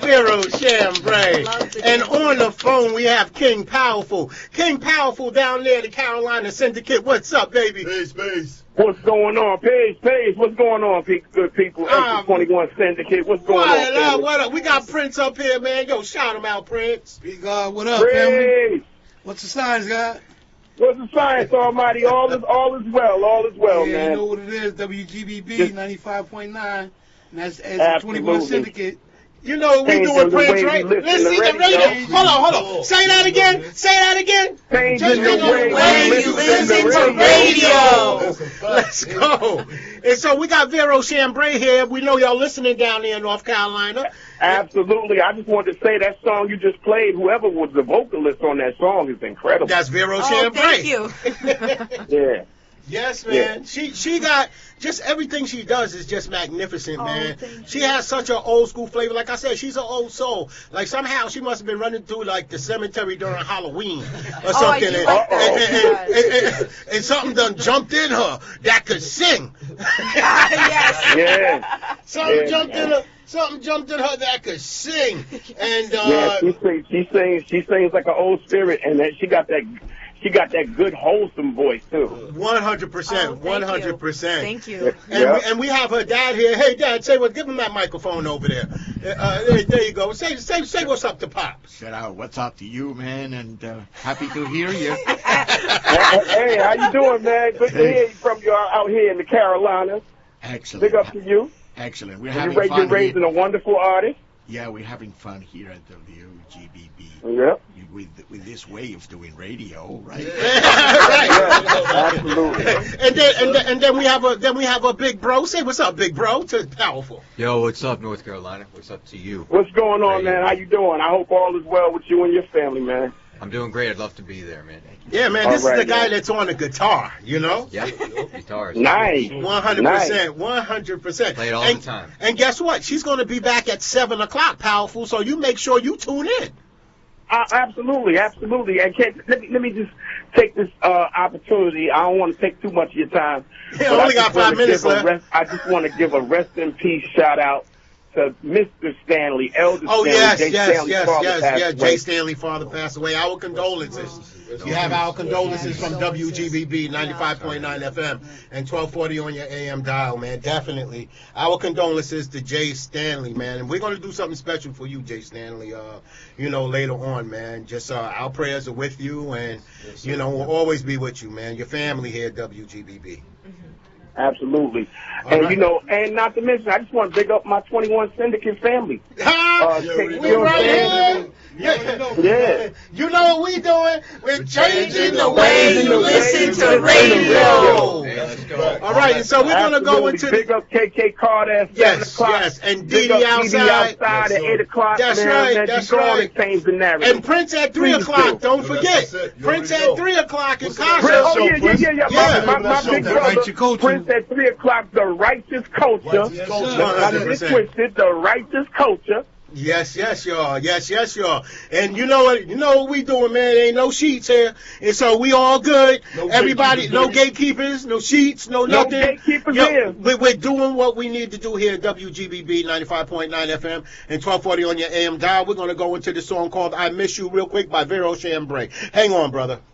Vero Chambray. And on the phone, we have King Powerful. King Powerful down there, the Carolina Syndicate. What's up, baby? Peace. What's going on? Paige, what's going on, good people? Extra 21 Syndicate, what's going on? What up? We got Prince up here, man. Yo, shout him out, Prince. Big God, what up, family? What's the signs, God? What's the science, Almighty? All is well, yeah, man. You know what it is, WGBB 95.9, and that's the 21 Syndicate. You know what we doing, Prince, right? Let's see the radio. Hold on. Say that again. Changing the way you listen to radio. Let's go. And so we got Vero Chambray here. We know y'all listening down there in North Carolina. Absolutely. I just wanted to say that song you just played, whoever was the vocalist on that song is incredible. That's Vero Chambray. Thank you. Yeah. Yes, man. Yeah. She got just everything she does is just magnificent, man. She has such an old school flavor. Like I said, she's an old soul. Like somehow she must have been running through like the cemetery during Halloween or something. And something done jumped in her that could sing. Yes. Yeah. Something jumped in her that could sing. And she sings like an old spirit, and then she got that good wholesome voice too. 100%. 100%. Thank you. And we have her dad here. Hey, Dad, give him that microphone over there. There you go. Say what's up to Pop. Shout out, what's up to you, man, and happy to hear you. Hey, how you doing, man? Good to hear you from you out here in the Carolinas. Excellent. Big up to you. Excellent. We're having fun. You're raising a wonderful artist. Yeah, we're having fun here at WGBB. Yep. With this way of doing radio, right? Right. Absolutely. And then we have a big bro. Say what's up, big bro, to Powerful. Yo, what's up, North Carolina? What's up to you? What's going on, man? How you doing? I hope all is well with you and your family, man. I'm doing great. I'd love to be there, man. Yeah, man. This is the guy that's on the guitar, you know? Yeah, guitars. Nice. 100%. 100%. Play it all the time. And guess what? She's going to be back at 7 o'clock, Powerful, so you make sure you tune in. Absolutely. And let me just take this opportunity. I don't want to take too much of your time. Yeah, only got 5 minutes left. I just want to give a rest in peace shout out to Mr. Stanley, Elder Stanley. Yes. Jay Stanley, father passed away. Our condolences. You have our condolences from WGBB 95.9 FM and 1240 on your AM dial, man. Definitely. Our condolences to Jay Stanley, man. And we're going to do something special for you, Jay Stanley, later on, man. Just our prayers are with you, and, we'll always be with you, man. Your family here at WGBB. Absolutely. And not to mention, I just want to big up my 21 Syndicate family. We right here. Yeah. You know what we doing? We're changing the way you listen to radio. Let's go. All right, and so we're going to go into big up KK Carter at 7 o'clock. Yes, and Didi outside at 8 o'clock. That's right. Change the narrative. And Prince at 3 o'clock. Don't forget. Prince at 3 o'clock in Casa. Yeah. My big brother, Prince at 3 o'clock, The Righteous Culture. Twisted, The Righteous Culture. Yes, y'all. And you know what we doing, man. Ain't no sheets here. And so we all good. Everybody, no gatekeepers, no sheets, no nothing. No gatekeepers here. We're doing what we need to do here at WGBB 95.9 FM and 1240 on your AM dial. We're going to go into the song called I Miss You real quick by Vero Chambray. Hang on, brother.